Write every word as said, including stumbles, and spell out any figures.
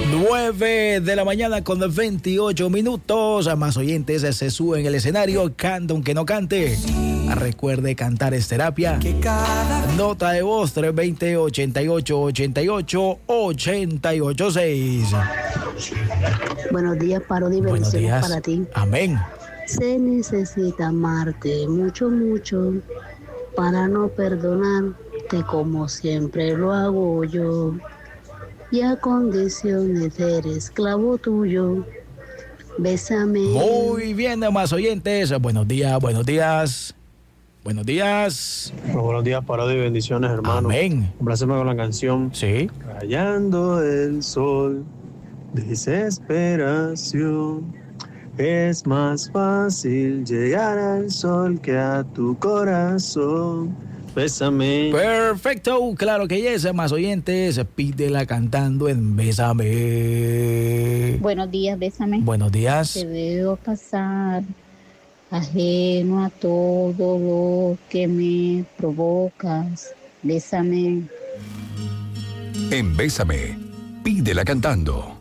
nueve de la mañana con veintiocho minutos. A más oyentes se suben en el escenario. Canta aunque no cante. Recuerde, cantar es terapia. Nota de voz tres dos cero, ochenta y ocho, ochenta y ocho, ochenta y ocho seis. Buenos días, Parodi, bendiciones para ti. Amén. Se necesita amarte mucho, mucho para no perdonarte como siempre lo hago yo. Y a condición de ser esclavo tuyo, bésame. Muy bien, más oyentes. Buenos días, buenos días. Buenos días. Muy buenos días, Parodi, bendiciones, hermano. Amén. Compláceme con la canción. Sí. Rayando el sol, desesperación. Es más fácil llegar al sol que a tu corazón. Bésame. Perfecto, claro que yes, más oyentes. Pídela cantando en Bésame. Buenos días, Bésame. Buenos días. Te veo pasar ajeno a todo lo que me provocas. Bésame. En Bésame, pídela cantando.